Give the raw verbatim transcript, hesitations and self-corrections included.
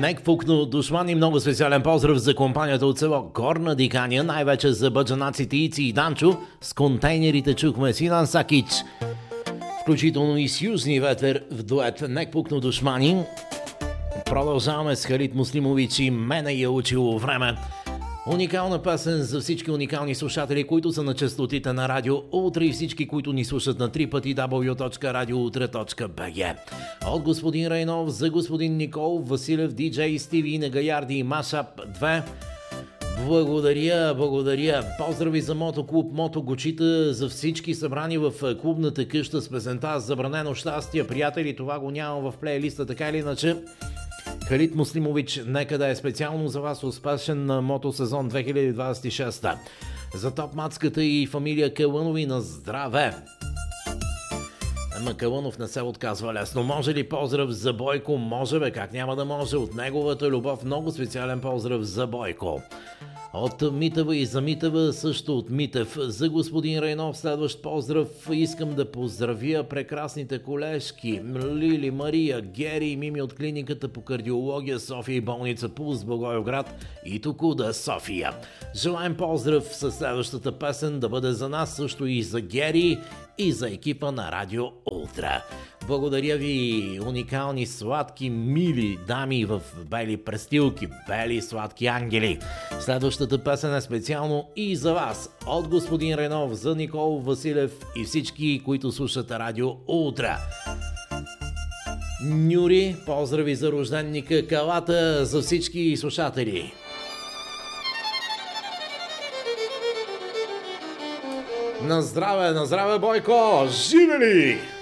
Нек Фукно Душмани, много специален поздрав за компанията от село Горна Диканя, най-вече за бъджанаците Ици и Данчо. С контейнерите чухме Синан Сакич, включително и с Южни ветер в дует Нек Фукно Душмани. Продължаваме с Халид Муслимович и Мене я учило време. Уникална песен за всички уникални слушатели, които са на честотите на Радио Утре и всички, които ни слушат на три пъти дабъл ю точка радио утре точка би джи. От господин Райнов за господин Никол Василев, диджей Стиви, Негаярди и Машап две. Благодаря, благодаря. Поздрави за Мотоклуб Мото Гочита, за всички събрани в клубната къща с песента Забранено щастие. Приятели, това го нямам в плейлиста, така или иначе. Халид Муслимович, нека да е специално за вас успешен на мотосезон две хиляди двадесет и шеста. За топ-мацката и фамилия Калънови на здраве. Ама Калънов не се отказва лесно. Може ли поздрав за Бойко? Може бе, как няма да може. От неговата любов много специален поздрав за Бойко. От Митева и за Митева, също от Митев. За господин Райнов следващ поздрав. Искам да поздравя прекрасните колежки Лили, Мария, Гери и Мими от клиниката по кардиология София и болница Пулс Благоевград и Токуда София. Желаем поздрав със следващата песен да бъде за нас, също и за Гери и за екипа на Радио Ултра. Благодаря ви, уникални, сладки, мили дами в бели престилки, бели, сладки ангели. Следващата песен е специално и за вас, от господин Ренов, за Никол Василев и всички, които слушат Радио Ултра. Нюри, поздрави за рожденника Калата, за всички слушатели. На здраве, на здраве, Бойко! Живели!